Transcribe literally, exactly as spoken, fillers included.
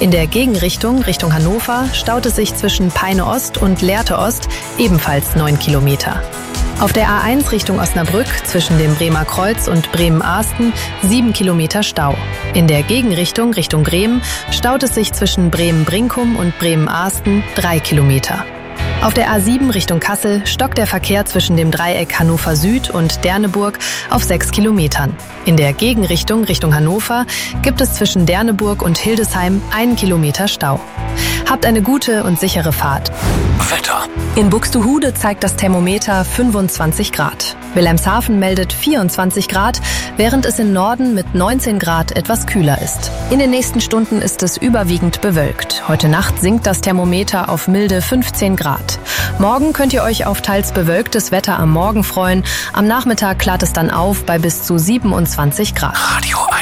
In der Gegenrichtung, Richtung Hannover, staut es sich zwischen Peine Ost und Lehrte Ost ebenfalls neun Kilometer. Auf der A eins Richtung Osnabrück zwischen dem Bremer Kreuz und Bremen-Ahsten sieben Kilometer Stau. In der Gegenrichtung Richtung Bremen staut es sich zwischen Bremen-Brinkum und Bremen-Ahsten drei Kilometer. Auf der A sieben Richtung Kassel stockt der Verkehr zwischen dem Dreieck Hannover Süd und Derneburg auf sechs Kilometern. In der Gegenrichtung Richtung Hannover gibt es zwischen Derneburg und Hildesheim einen Kilometer Stau. Habt eine gute und sichere Fahrt. Wetter. In Buxtehude zeigt das Thermometer fünfundzwanzig Grad. Wilhelmshaven meldet vierundzwanzig Grad, während es im Norden mit neunzehn Grad etwas kühler ist. In den nächsten Stunden ist es überwiegend bewölkt. Heute Nacht sinkt das Thermometer auf milde fünfzehn Grad. Morgen könnt ihr euch auf teils bewölktes Wetter am Morgen freuen. Am Nachmittag klart es dann auf bei bis zu siebenundzwanzig Grad. Radio eins.